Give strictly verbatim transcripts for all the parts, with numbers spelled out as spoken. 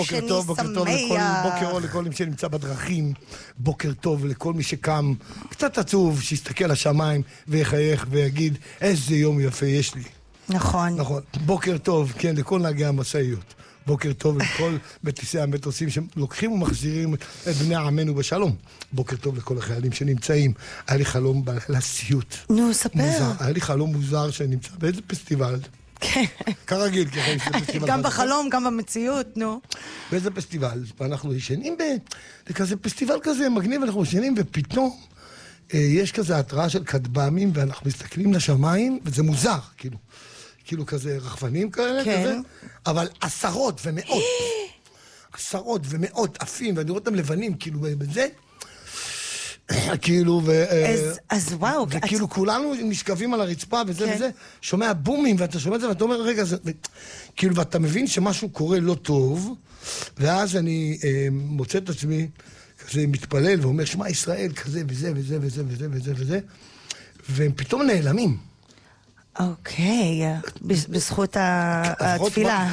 בוקר טוב, בוקר טוב לכל בוקר אור, לכל מי שנמצא בדרכים, בוקר טוב לכל מי שקם קצת עצוב, שיסתכל לשמיים ויחייך ויגיד איזה יום יפה יש לי. נכון. נכון, בוקר טוב, כן, לכל נהגי המשאיות. בוקר טוב לכל בטיסי המטוסים שלוקחים ומחזירים את בני עמנו בשלום. בוקר טוב לכל החיילים שנמצאים. היה לי חלום בלילה סיוט. נו, ספר. היה לי חלום מוזר שנמצא באיזה פסטיבל. כן. כרגיל, ככה יש פסטיבל. גם בחלום, גם במציאות, נו. באיזה פסטיבל, ואנחנו ישנים בכזה פסטיבל כזה מגניב, אנחנו ישנים ופתאום יש כזה התראה של כטב"מים, ואנחנו מסתכלים לשמיים, וזה מוזר, כאילו. כאילו כזה רחפנים כאלה, כן. כזה, אבל עשרות ומאות, עשרות ומאות עפים, ואני רואה אותם לבנים, כאילו, בזה, כאילו, ו... אז, אז וואו. וכאילו, את... כולנו נשכבים על הרצפה, וזה כן. וזה, שומע בומים, ואתה שומע את זה, ואתה אומר, רגע, זה... ו... כאילו, ואתה מבין שמשהו קורה לא טוב, ואז אני אה, מוצא את עצמי, כזה מתפלל, ואומר, שמע ישראל, כזה, וזה, וזה, וזה, וזה, וזה, וזה, והם פתאום נעלמים. אוקיי, בזכות התפילה.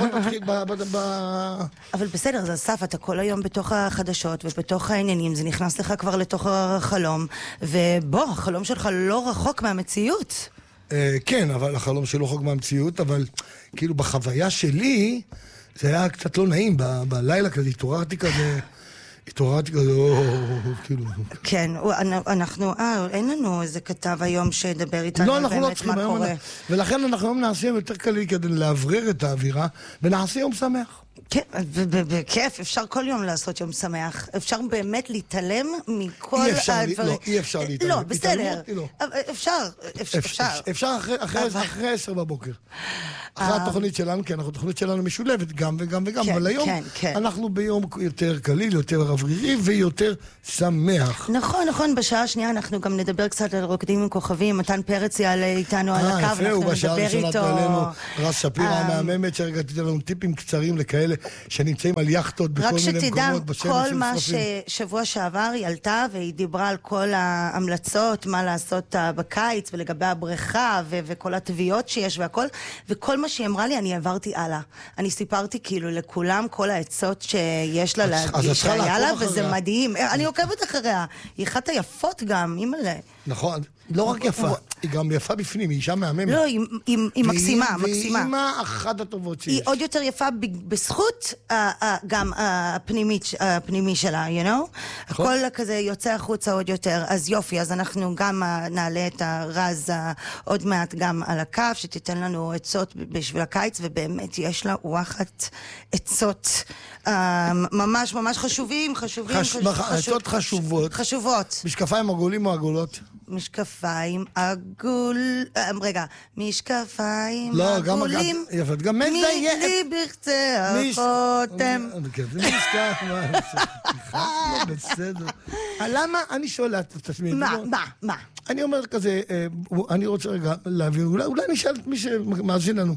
אבל בסדר, זה אסף, אתה כל היום בתוך החדשות ובתוך העניינים, זה נכנס לך כבר לתוך החלום, ובוא, החלום שלך לא רחוק מהמציאות. כן, אבל החלום שלו רחוק מהמציאות, אבל כאילו בחוויה שלי, זה היה קצת לא נעים, בלילה כזה, התעוררתי כזה... התעוררתי כזה, כאילו... כן, אנחנו, אה, אין לנו איזה כתב היום שדבר איתנו באמת מה קורה. ולכן אנחנו היום נעשה יותר קליל כדי להברר את האווירה, ונעשה יום שמח. כן, ובכיף, אפשר כל יום לעשות יום שמח. אפשר באמת להתעלם מכל הדברים. לא, אי אפשר להתעלם. לא, בסדר. אפשר, אפשר. אפשר אחרי עשר בבוקר. אחרי התוכנית שלנו, כי אנחנו, התוכנית שלנו משולבת גם וגם וגם, אבל היום אנחנו ביום יותר קליל, יותר רברירי ויותר שמח. נכון, נכון, בשעה השנייה אנחנו גם נדבר קצת על רוקדים עם כוכבים, מתן פרץ יעלה איתנו על הקו, אנחנו נדבר איתו. רז שפירא המהממת שהרגעתי לנו טיפים קצרים לכאלה שנמצאים על יחטות בכל מיני מקומות בשמש. רק שתדע, כל מה ששבוע שעבר היא עלתה והיא דיברה על כל ההמלצות, מה לעשות בקיץ ולגבי הבריכה וכל התביעות שיש והכל, וכל מה שהיא אמרה לי אני עברתי הלאה. אני סיפרתי כאילו לכולם כל העצות שיש לה להגיש שהיה לה, וזה מדהים. אני עוקבת אחריה. היא אחת היפות גם, אימא'לה. נכון, לא רק יפה, היא גם יפה בפנים, היא אישה מהממת. לא, היא מקסימה, מקסימה. והיא אימא אחת הטובות שיש. היא עוד יותר יפה בזכות גם הפנימי שלה, you know? הכל כזה יוצא החוצה עוד יותר. אז יופי, אז אנחנו גם נעלה את הרז עוד מעט גם על הקו, שתיתן לנו עצות בשביל הקיץ, ובאמת יש לה וואחת עצות ממש ממש חשובים, חשובים. עצות חשובות. חשובות. משקפיים עגולים או עגולות? משקפיים עגול... רגע, משקפיים עגולים גם מזיין מלי בקצה החותם. משקפיים לא בסדר. למה? אני שואל את עצמי. מה? מה? מה? אני אומר כזה, אני רוצה רגע להבין, אולי נשאל את מי שמאזין לנו.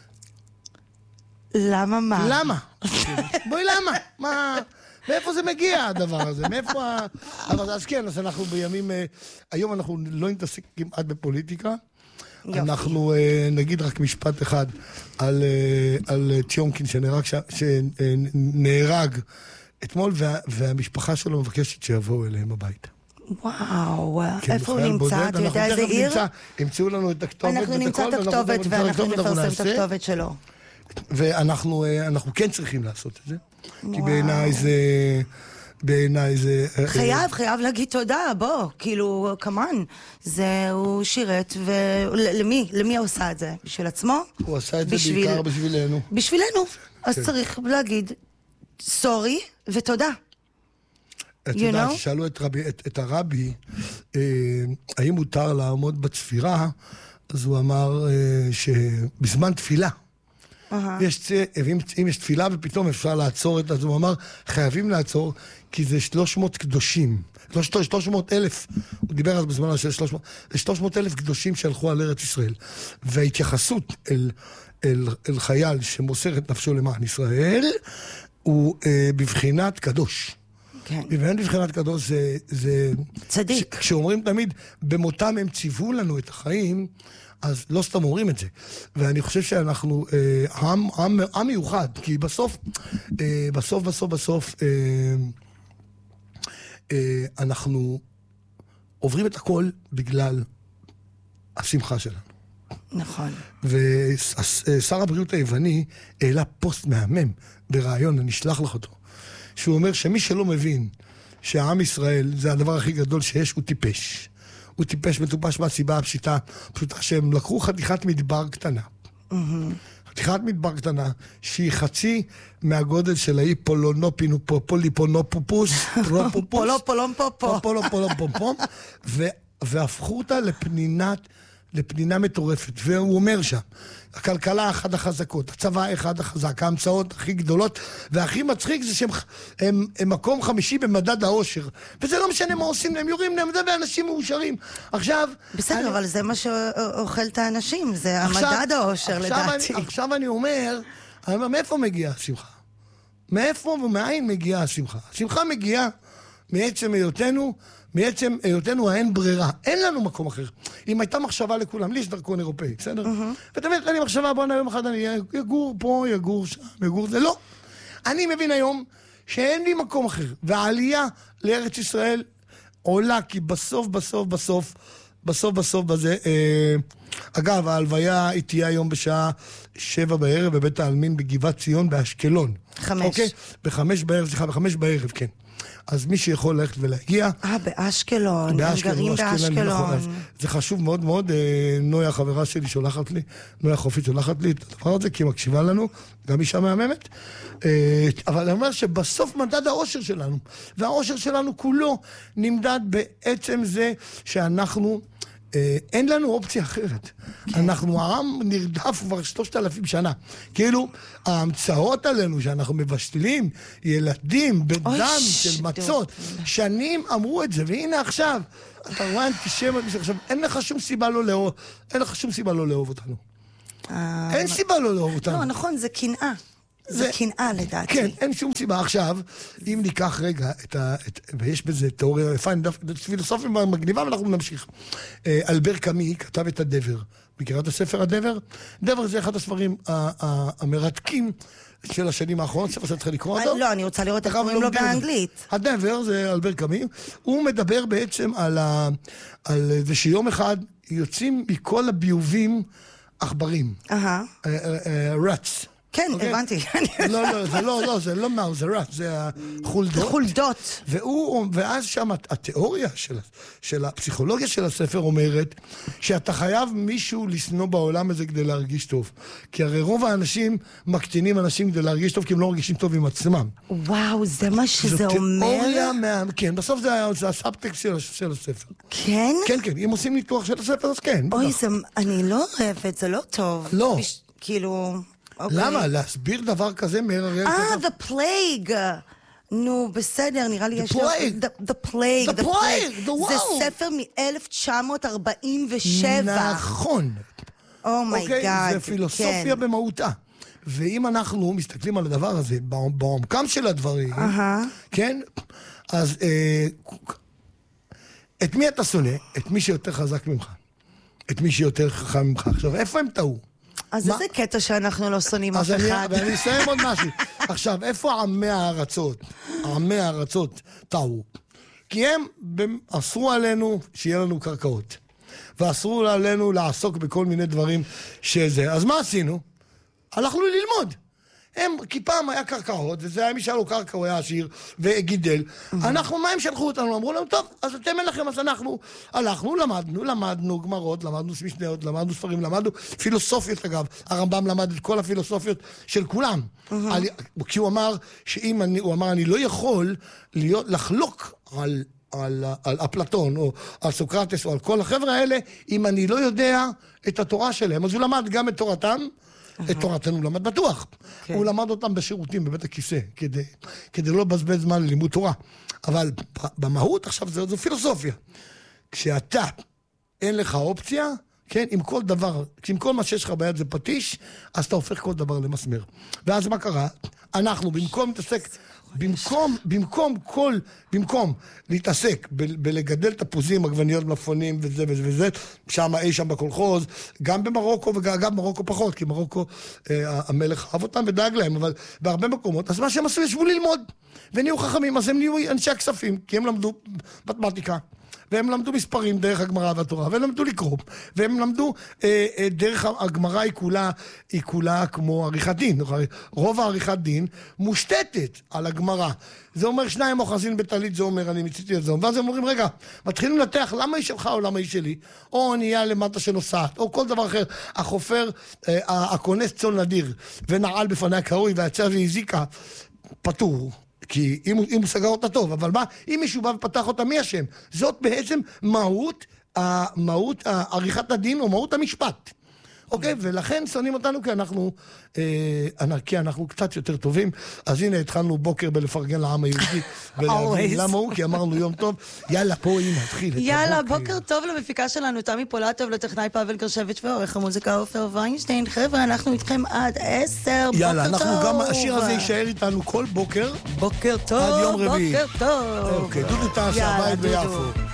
למה מה? למה? בואי למה? מה... מאיפה זה מגיע הדבר הזה? מאיפה ה... אבל אז כן, אז אנחנו בימים... היום אנחנו לא נתעסק כמעט בפוליטיקה. יופי. אנחנו נגיד רק משפט אחד על, על טיומקין שנהרג, שנהרג אתמול, וה, והמשפחה שלו מבקשת שיבואו אליהם הביתה. וואו, כן, איפה הוא נמצא? אתה יודע איזה עיר? המציאו לנו את הכתובת. אנחנו נמצא את הכתובת ואנחנו נפרסם את הכתובת שלו. ואנחנו אנחנו כן צריכים לעשות את זה. כי בעיניי זה... בעיניי זה... חייב, חייב להגיד תודה, בוא, כאילו, כמובן, זה, הוא שירת, ולמי? למי הוא עושה את זה? בשביל עצמו? הוא עשה את זה בעיקר בשבילנו. בשבילנו. אז צריך להגיד סורי ותודה. את יודעת, ששאלו את הרבי, האם מותר לעמוד בתפירה, אז הוא אמר שבזמן תפילה, יש, אם יש תפילה ופתאום אפשר לעצור את זה, אז הוא אמר, חייבים לעצור, כי זה שלוש מאות קדושים, שלוש מאות אלף, הוא דיבר אז בזמן של שלוש מאות, זה שלוש מאות אלף קדושים שהלכו על ארץ ישראל, וההתייחסות אל, אל, אל חייל שמוסר את נפשו למען ישראל, הוא אה, בבחינת קדוש. כן. בבחינת קדוש זה... זה צדיק. ש, כשאומרים תמיד, במותם הם ציוו לנו את החיים, אז לא סתם אומרים את זה. ואני חושב שאנחנו אה, עם, עם, עם מיוחד, כי בסוף, אה, בסוף, בסוף, בסוף, אה, אה, אנחנו עוברים את הכל בגלל השמחה שלנו. נכון. ושר הבריאות היווני העלה פוסט מהמם ברעיון, אני אשלח לך אותו, שהוא אומר שמי שלא מבין שהעם ישראל זה הדבר הכי גדול שיש, הוא טיפש. הוא טיפש מטופש מהסיבה הפשיטה, פשוטה שהם לקחו חתיכת מדבר קטנה. חתיכת מדבר קטנה, שהיא חצי מהגודל של האי פולונופינופוליפונופופוס, פולופולומפופו. פולופולומפופו, והפכו אותה לפנינת, לפנינה מטורפת. והוא אומר שם, הכלכלה אחת החזקות, הצבא אחד החזק, ההמצאות הכי גדולות, והכי מצחיק זה שהם הם, הם מקום חמישי במדד האושר. וזה לא משנה מה עושים להם, יורים להם, זה באנשים מאושרים. עכשיו... בסדר, אני... אבל זה מה שאוכל את האנשים, זה עכשיו, המדד האושר עכשיו לדעתי. אני, עכשיו אני אומר, אני אומר, מאיפה מגיעה השמחה? מאיפה ומאין מגיעה השמחה? השמחה מגיעה מעצם היותנו, מעצם היותנו האין ברירה. אין לנו מקום אחר. אם הייתה מחשבה לכולם, לי יש דרכון אירופאי, בסדר? ותמיד אני מחשבה, בוא נהיום אחד, אני יגור פה, יגור שם, יגור זה. לא. אני מבין היום שאין לי מקום אחר. והעלייה לארץ ישראל עולה, כי בסוף, בסוף, בסוף, בסוף, בסוף בזה, אה, אגב, ההלוויה היא תהיה היום בשעה שבע בערב בבית העלמין בגבעת ציון באשקלון. חמש. אוקיי? בחמש בערב, סליחה, בחמש בערב, כן. אז מי שיכול ללכת ולהגיע... אה, באשקלון, באשקלון, הם גרים באשקלון. נכון, אז זה חשוב מאוד מאוד. נויה, חברה שלי, שולחת לי, נויה חופית שולחת לי את הדבר הזה, כי היא מקשיבה לנו, גם אישה מהממת. אבל אני אומר שבסוף מדד האושר שלנו, והאושר שלנו כולו נמדד בעצם זה שאנחנו... אין לנו אופציה אחרת. אנחנו העם נרדף כבר שלושת אלפים שנה. כאילו, ההמצאות עלינו שאנחנו מבשלים ילדים בדם של מצות, שנים אמרו את זה, והנה עכשיו, אתה רואה אנטישמיות, עכשיו, אין לך שום סיבה לא לאהוב, אין לך שום סיבה לא לאהוב אותנו. אין סיבה לא לאהוב אותנו. לא, נכון, זה קנאה. זה קנאה לדעתי. כן, אין שום סיבה. עכשיו, אם ניקח רגע, את ה, את, ויש בזה תיאוריה יפה, פילוסופים מגניבה, ואנחנו נמשיך. אלבר קאמי כתב את הדבר. מכירה את הספר הדבר? דבר זה אחד הספרים המרתקים של השנים האחרונות, ספר שצריך לקרוא אותו. לא, אני רוצה לראות איך קוראים לו באנגלית. הדבר זה אלבר קאמי. הוא מדבר בעצם על זה שיום אחד יוצאים מכל הביובים עכברים. אהה. רץ. כן, הבנתי. לא, לא, זה לא, לא, זה לא מאו, זה רץ, זה החולדות. חולדות. והוא, ואז שם התיאוריה של, של הפסיכולוגיה של הספר אומרת שאתה חייב מישהו לשנוא בעולם הזה כדי להרגיש טוב. כי הרי רוב האנשים מקטינים אנשים כדי להרגיש טוב, כי הם לא מרגישים טוב עם עצמם. וואו, זה מה שזה אומר? זו תיאוריה מה... כן, בסוף זה, זה הסאבטקסט של, של הספר. כן? כן, כן, אם עושים ניתוח של הספר, אז כן. אוי, זה, אני לא אוהבת, זה לא טוב. לא. בש... כאילו... למה? להסביר דבר כזה מהר... אה, the plague. נו, בסדר, נראה לי יש לו... the plague. the plague, the wow. זה ספר מ-אלף תשע מאות ארבעים ושבע. נכון. אומייגאד. זה פילוסופיה במהותה. ואם אנחנו מסתכלים על הדבר הזה, בעומקם של הדברים, כן? אז את מי אתה שונא? את מי שיותר חזק ממך. את מי שיותר חכם ממך. עכשיו, איפה הם טעו? אז איזה קטע שאנחנו לא שונאים אף אחד. ואני אסיים עוד משהו. עכשיו, איפה עמי הארצות? עמי הארצות טעו. כי הם אסרו עלינו שיהיה לנו קרקעות. ואסרו עלינו לעסוק בכל מיני דברים שזה. אז מה עשינו? הלכנו ללמוד. הם, כי פעם היה קרקעות, וזה היה מי שהיה לו קרקע, הוא היה עשיר, וגידל. אנחנו, מה הם שלחו אותנו? אמרו להם, טוב, אז אתם אין לכם, אז אנחנו הלכנו, למדנו, למדנו גמרות, למדנו משניות, למדנו ספרים, למדנו פילוסופיות, אגב. הרמב"ם למד את כל הפילוסופיות של כולם. כי הוא אמר, שאם אני, הוא אמר, אני לא יכול להיות, לחלוק על, על, על אפלטון, או על סוקרטס, או על כל החבר'ה האלה, אם אני לא יודע את התורה שלהם. אז הוא למד גם את תורתם, את תורתנו הוא למד בטוח. הוא למד אותם בשירותים, בבית הכיסא, כדי, כדי לא לבזבז זמן ללימוד תורה. אבל במהות עכשיו זו פילוסופיה. כשאתה אין לך אופציה, כן, עם כל דבר, עם כל מה שיש לך ביד זה פטיש, אז אתה הופך כל דבר למסמר. ואז מה קרה? אנחנו, במקום להתעסק במקום, במקום כל, במקום להתעסק ב- בלגדל תפוזים, עגבניות, מלפפונים וזה וזה וזה, שם אי שם בקולחוז, גם במרוקו וגם במרוקו פחות, כי מרוקו, אה, המלך אהב אותם ודאג להם, אבל בהרבה מקומות, אז מה שהם עשו, ישבו ללמוד, ונהיו חכמים, אז הם נהיו אנשי הכספים, כי הם למדו מתמטיקה. והם למדו מספרים דרך הגמרא והתורה, והם למדו לקרוא, והם למדו אה, אה, דרך הגמרא היא כולה, היא כולה כמו עריכת דין. רוב העריכת דין מושתתת על הגמרא. זה אומר שניים אוחזין בטלית, זה אומר אני מציתי את זה. ואז הם אומרים, רגע, מתחילים לנתח למה היא שלך או למה היא שלי, או אונייה למטה שנוסעת, או כל דבר אחר. החופר, אה, הכונס צאן נדיר, ונעל בפניה קרוי, והיצא והזיקה, פטור. כי אם, אם הוא סגר אותה טוב, אבל מה, אם מישהו בא ופתח אותה, מי השם? זאת בעצם מהות, מהות עריכת הדין או מהות המשפט. אוקיי? ולכן שונאים אותנו כי אנחנו, אה, כי אנחנו קצת יותר טובים. אז הנה התחלנו בוקר בלפרגן לעם היהודי, ולהבין למה הוא, כי אמרנו יום טוב. יאללה, פה הנה, התחיל את הבוקר. יאללה, בוקר טוב למפיקה שלנו, תמי פולטוב, לטכנאי פאבל גרשביץ' ועורך המוזיקה עופר ויינשטיין. חבר'ה, אנחנו איתכם עד עשר, יאללה, בוקר אנחנו טוב. גם, השיר הזה יישאר איתנו כל בוקר. בוקר טוב, עד יום רביעי. בוקר טוב. אוקיי, דודו טסה, הבית ביפו.